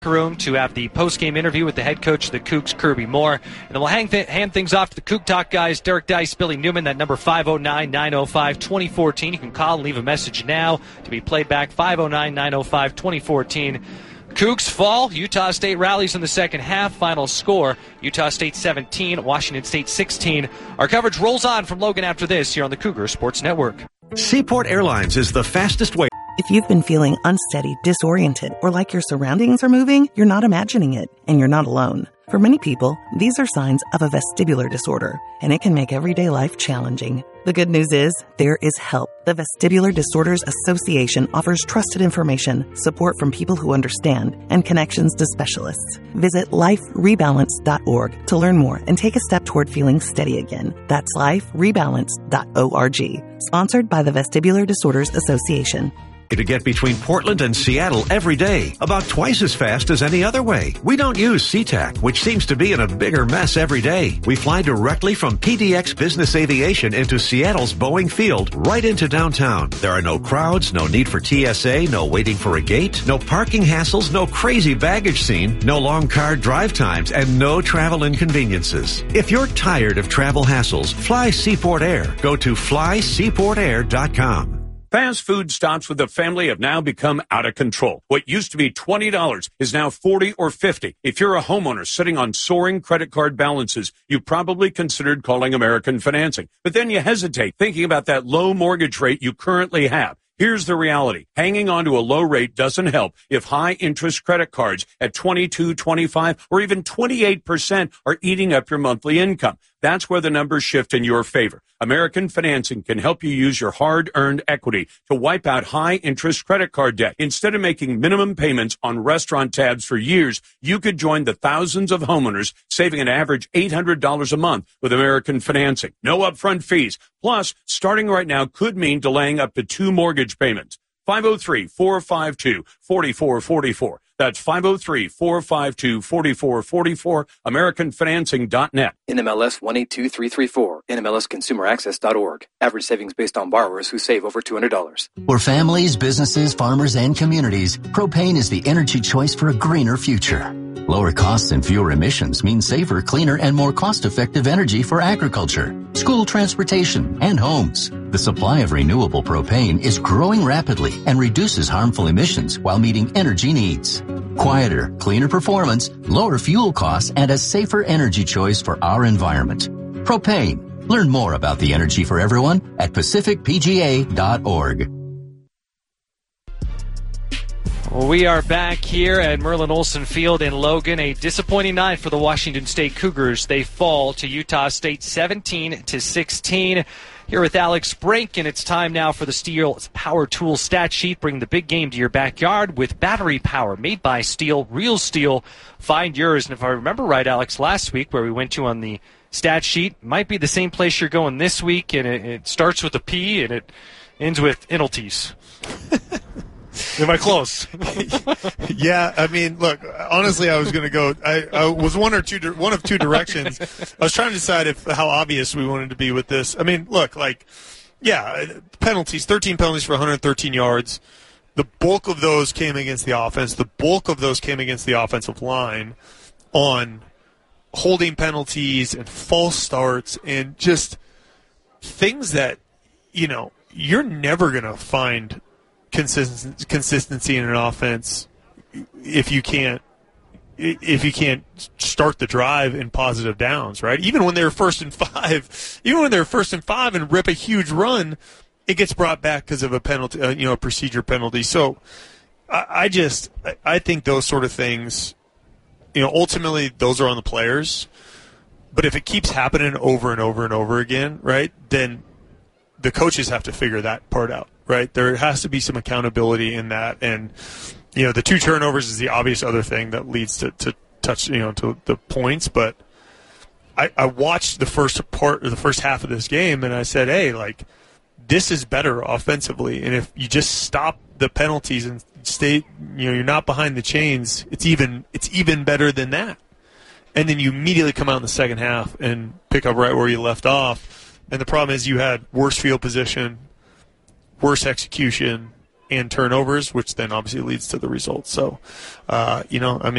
room to have the post-game interview with the head coach of the Cougs, Kirby Moore. And then we'll hand things off to the Coug Talk guys, Derek Dice, Billy Newman, that number 509-905-2014. You can call and leave a message now to be played back, 509-905-2014. Cougs fall. Utah State rallies in the second half. Final score, Utah State 17, Washington State 16. Our coverage rolls on from Logan after this here on the Cougar Sports Network. Seaport Airlines is the fastest way. If you've been feeling unsteady, disoriented, or like your surroundings are moving, you're not imagining it, and you're not alone. For many people, these are signs of a vestibular disorder, and it can make everyday life challenging. The good news is, there is help. The Vestibular Disorders Association offers trusted information, support from people who understand, and connections to specialists. Visit liferebalance.org to learn more and take a step toward feeling steady again. That's liferebalance.org. Sponsored by the Vestibular Disorders Association. To get between Portland and Seattle every day, about twice as fast as any other way. We don't use SeaTac, which seems to be in a bigger mess every day. We fly directly from PDX Business Aviation into Seattle's Boeing Field, right into downtown. There are no crowds, no need for TSA, no waiting for a gate, no parking hassles, no crazy baggage scene, no long car drive times, and no travel inconveniences. If you're tired of travel hassles, fly Seaport Air. Go to flyseaportair.com. Fast food stops with a family have now become out of control. What used to be $20 is now $40 or $50. If you're a homeowner sitting on soaring credit card balances, you probably considered calling American Financing. But then you hesitate, thinking about that low mortgage rate you currently have. Here's the reality. Hanging on to a low rate doesn't help if high-interest credit cards at 22, 25, or even 28% are eating up your monthly income. That's where the numbers shift in your favor. American Financing can help you use your hard-earned equity to wipe out high-interest credit card debt. Instead of making minimum payments on restaurant tabs for years, you could join the thousands of homeowners saving an average $800 a month with American Financing. No upfront fees. Plus, starting right now could mean delaying up to 2 mortgage payments. 503-452-4444. That's 503-452-4444, AmericanFinancing.net. NMLS 182334, NMLSConsumerAccess.org. Average savings based on borrowers who save over $200. For families, businesses, farmers, and communities, propane is the energy choice for a greener future. Lower costs and fewer emissions mean safer, cleaner, and more cost-effective energy for agriculture, school transportation, and homes. The supply of renewable propane is growing rapidly and reduces harmful emissions while meeting energy needs. Quieter, cleaner performance, lower fuel costs, and a safer energy choice for our environment. Propane. Learn more about the energy for everyone at pacificpga.org. We are back here at Merlin Olsen Field in Logan. A disappointing night for the Washington State Cougars. They fall to Utah State 17-16. Here with Alex Brink, and it's time now for the Steel Power Tool stat sheet. Bring the big game to your backyard with battery power made by Steel, real steel. Find yours. And if I remember right, Alex, last week where we went to on the stat sheet, might be the same place you're going this week, and it starts with a P and it ends with Inaltese. Am I close? Yeah, I mean, look, honestly, I was going to go. I was one of two directions. I was trying to decide how obvious we wanted to be with this. I mean, look, penalties, 13 penalties for 113 yards. The bulk of those came against the offense. The bulk of those came against the offensive line on holding penalties and false starts and just things that, you're never going to find consistency in an offense if you can't start the drive in positive downs, right? Even when they're first and five and rip a huge run, it gets brought back because of a penalty, a procedure penalty. So I think those sort of things, ultimately those are on the players. But if it keeps happening over and over and over again, right, then the coaches have to figure that part out. Right, there has to be some accountability in that, and the 2 turnovers is the obvious other thing that leads to the points. But I watched the first half of this game, and I said, hey, this is better offensively, and if you just stop the penalties and stay, you're not behind the chains, it's even better than that. And then you immediately come out in the second half and pick up right where you left off, and the problem is you had worse field position, worse execution, and turnovers, which then obviously leads to the results. So,